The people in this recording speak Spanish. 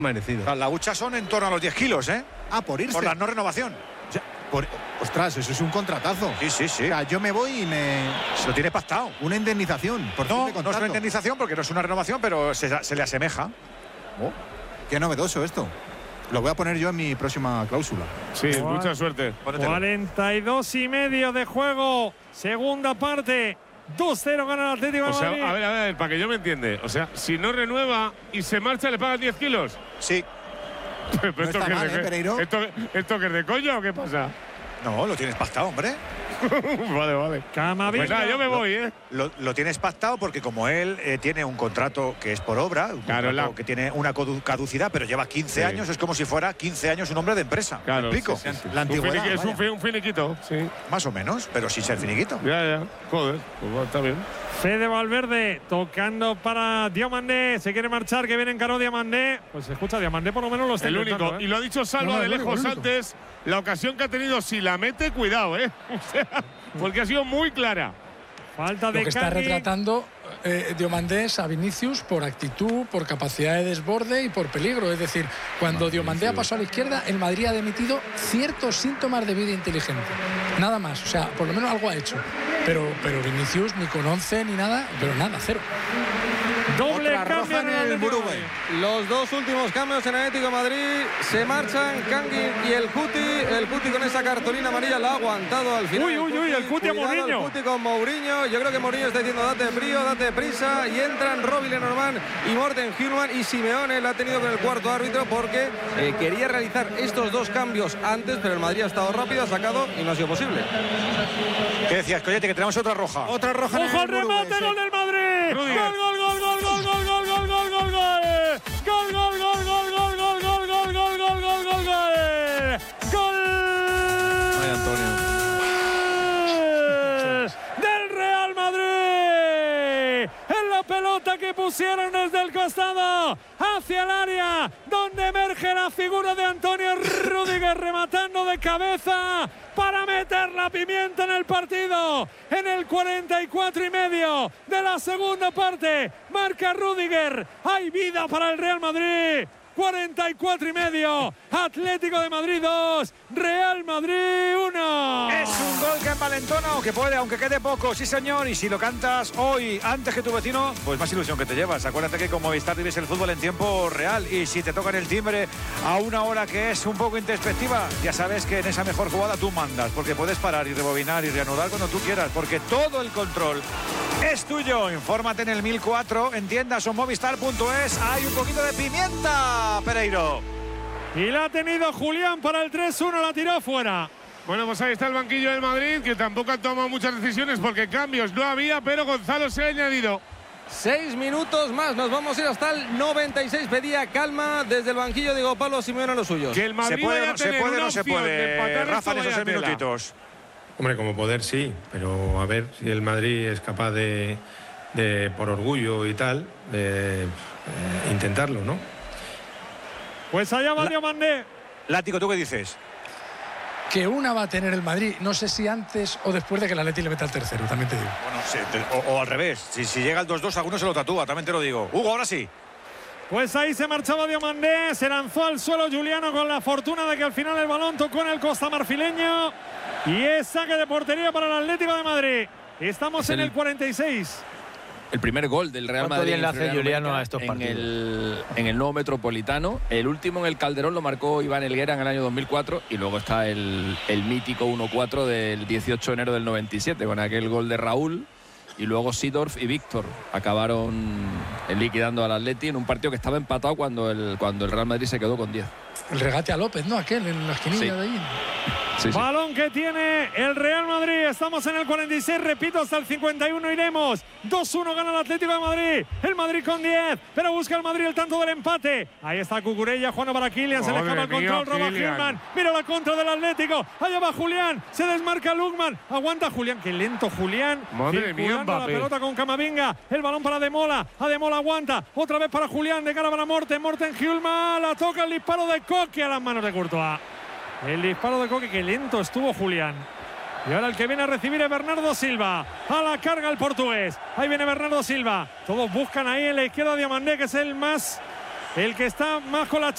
merecido. Las huchas son en torno a los 10 kilos, ¿eh? Por irse. Por la no renovación. Ostras, eso es un contratazo. Sí. O sea, yo me voy y Se lo tiene pactado. una indemnización. Por fin de No es contrato. una indemnización porque no es una renovación, pero se le asemeja. Qué novedoso esto. Lo voy a poner yo en mi próxima cláusula. Sí, mucha suerte. 42,5 de juego. Segunda parte. 2-0 gana el Atlético de Madrid. A ver, para que yo me entienda. O sea, si no renueva y se marcha, ¿le pagan 10 kilos? Sí. Pero No está mal, Pereiro. ¿Esto que es de coña o qué pasa? No, lo tienes pactado, hombre. Vale. Camavinga. Pues nada, yo me voy, ¿eh? Lo tienes pactado porque como él tiene un contrato que es por obra, un contrato que tiene una caducidad, pero lleva 15 años, es como si fuera 15 años un hombre de empresa. Claro, ¿Me explico? sí. La antigüedad. Es un finiquito, sí. Más o menos, pero sin ser finiquito. Ya. Joder, pues bueno, está bien. Fede Valverde tocando para Diomandé. Se quiere marchar, que viene en caro Diomandé. Pues se escucha Diomandé, por lo menos lo está El intentando, único. Y lo ha dicho Salva de lejos antes. La ocasión que ha tenido, si la mete, cuidado, ¿eh? O sea, porque ha sido muy clara. Falta de Lo que está retratando Diomandé a Vinicius por actitud, por capacidad de desborde y por peligro. Es decir, cuando Diomandé ha pasado a la izquierda, el Madrid ha emitido ciertos síntomas de vida inteligente. Nada más, o sea, por lo menos algo ha hecho. Pero Vinicius ni con 11 ni nada, pero nada, cero. Doble Otra cambio roja en el Burube. Los dos últimos cambios en Atlético de Madrid se marchan Kangin y el Cuti con esa cartulina amarilla la ha aguantado al final. Uy, el Cuti a Mourinho. El Cuti con Mourinho. Yo creo que Mourinho está diciendo date frío, date prisa, y entran Robin Lenormand y Morten Hjulmand, y Simeone la ha tenido con el cuarto árbitro porque quería realizar estos dos cambios antes, pero el Madrid ha estado rápido, ha sacado y no ha sido posible. ¿Qué decías, Coyote? Que tenemos otra roja. Otra roja en ¡Ojo al el Burube, remate! sí. ¡Gol del Madrid! ¡Gol! Ay, Antonio. Del Real Madrid. En la pelota que pusieron desde el costado hacia el área, donde emerge la figura de Antonio Rüdiger rematando de cabeza para meter la pimienta en el partido. En el 44,5 de la segunda parte marca Rüdiger. Hay vida para el Real Madrid. 44,5. Atlético de Madrid 2, Real Madrid 1. Es un gol que envalentona o que puede, aunque quede poco, sí señor. Y si lo cantas hoy antes que tu vecino, pues más ilusión que te llevas. Acuérdate que con Movistar vives el fútbol en tiempo real. Y si te tocan el timbre a una hora que es un poco introspectiva, ya sabes que en esa mejor jugada tú mandas, porque puedes parar y rebobinar y reanudar cuando tú quieras, porque todo el control es tuyo. Infórmate en el 1004, en tiendas o movistar.es. Hay un poquito de pimienta, Pereiro. Y la ha tenido Julián para el 3-1, la tiró fuera. Bueno, pues ahí está el banquillo del Madrid, que tampoco han tomado muchas decisiones porque cambios no había, pero Gonzalo se ha añadido. 6 minutos más, nos vamos a ir hasta el 96. Pedía calma desde el banquillo, digo Pablo Simeone a los suyos. Que el Madrid ¿Se puede o vaya no a se tener puede una no se opción de puede, empatar Rafa, en esto, esos vaya tela. minutitos? Hombre, como poder sí, pero a ver si el Madrid es capaz de por orgullo y tal, de intentarlo, ¿no? Pues allá va Diomandé. Látigo, ¿tú qué dices? Que una va a tener el Madrid, no sé si antes o después de que el Atleti le meta el tercero, también te digo. Bueno, sí, o al revés. Si llega el 2-2, alguno se lo tatúa, también te lo digo. Hugo, ahora sí. Pues ahí se marchaba Diomandé, se lanzó al suelo Juliano con la fortuna de que al final el balón tocó en el costamarfileño. Y es saque de portería para el Atlético de Madrid. Estamos en el 46. El primer gol del Real Madrid bien le hace Juliano a estos partidos en el nuevo Metropolitano. El último en el Calderón lo marcó Iván Helguera en el año 2004 y luego está el mítico 1-4 del 18 de enero del 97 con aquel gol de Raúl, y luego Seedorf y Víctor acabaron liquidando al Atleti en un partido que estaba empatado cuando el Real Madrid se quedó con 10. El regate a López, ¿no? Aquel en la esquinilla de ahí. Sí. Balón que tiene el Real Madrid. Estamos en el 46, repito, hasta el 51 iremos. 2-1 gana el Atlético de Madrid. El Madrid con 10, pero busca el Madrid el tanto del empate. Ahí está Cucurella, jugando para Kylian. Se le escapa el control, roba Hjulmand. Mira la contra del Atlético. Allá va Julián. Se desmarca Lukman. Aguanta Julián. Qué lento Julián. Madre mía, la pelota con Camavinga. El balón para Ademola. Ademola aguanta. Otra vez para Julián. De cara para Morten Hjulmand. La toca el disparo de Coque a las manos de Courtois. El disparo de Coque, que lento estuvo Julián. Y ahora el que viene a recibir es Bernardo Silva. A la carga el portugués. Ahí viene Bernardo Silva. Todos buscan ahí en la izquierda a Diomandé, que es el que está más con la